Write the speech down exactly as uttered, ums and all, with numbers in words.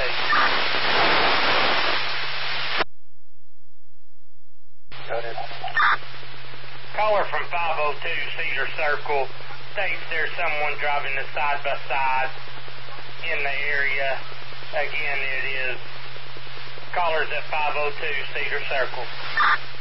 Caller from five oh two Cedar Circle states there's someone driving a side-by-side in the area. Again, it is callers at five oh two Cedar Circle.